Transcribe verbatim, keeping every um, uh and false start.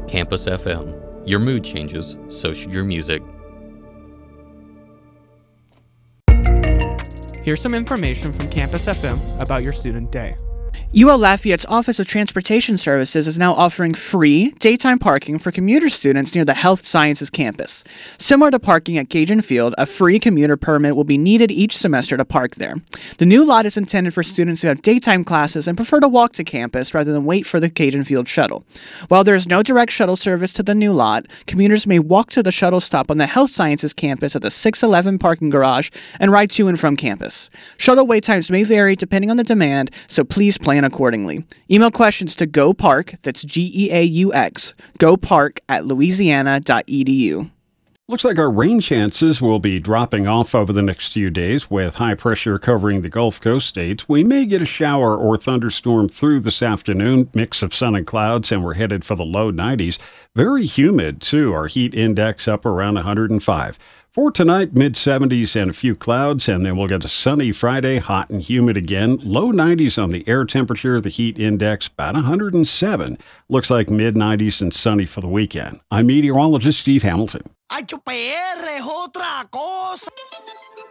Campus F M. Your mood changes, so should your music. Here's some information from Campus F M about your student day. U L Lafayette's Office of Transportation Services is now offering free daytime parking for commuter students near the Health Sciences campus. Similar to parking at Cajun Field, a free commuter permit will be needed each semester to park there. The new lot is intended for students who have daytime classes and prefer to walk to campus rather than wait for the Cajun Field shuttle. While there is no direct shuttle service to the new lot, commuters may walk to the shuttle stop on the Health Sciences campus at the six eleven parking garage and ride to and from campus. Shuttle wait times may vary depending on the demand, so please plan accordingly. Email questions to GoPark, that's G E A U X, GoPark at louisiana dot e d u. Looks like our rain chances will be dropping off over the next few days with high pressure covering the Gulf Coast states. We may get a shower or thunderstorm through this afternoon, mix of sun and clouds, and we're headed for the low nineties. Very humid, too. Our heat index up around one hundred five. For tonight, mid-seventies and a few clouds, and then we'll get a sunny Friday, hot and humid again. Low nineties on the air temperature, the heat index about one hundred seven. Looks like mid-nineties and sunny for the weekend. I'm meteorologist Steve Hamilton. H P R es otra cosa.